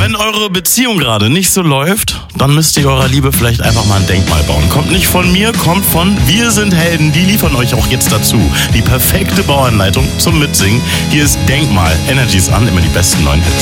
Wenn eure Beziehung gerade nicht so läuft, dann müsst ihr eurer Liebe vielleicht einfach mal ein Denkmal bauen. Kommt nicht von mir, kommt von Wir sind Helden. Die liefern euch auch jetzt dazu die perfekte Bauanleitung zum Mitsingen. Hier ist Denkmal. Energies an, immer die besten neuen Hits.